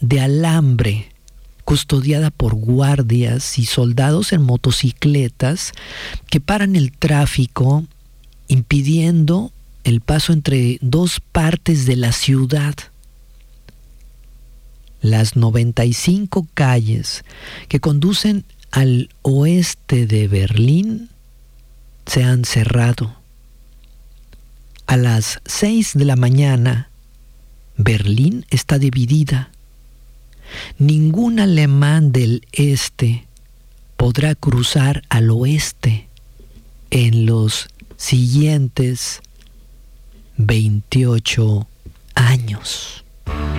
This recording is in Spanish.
de alambre, custodiada por guardias y soldados en motocicletas que paran el tráfico, impidiendo el paso entre dos partes de la ciudad. Las 95 calles que conducen al oeste de Berlín se han cerrado. A las 6 de la mañana, Berlín está dividida. Ningún alemán del este podrá cruzar al oeste en los siguientes 28 años.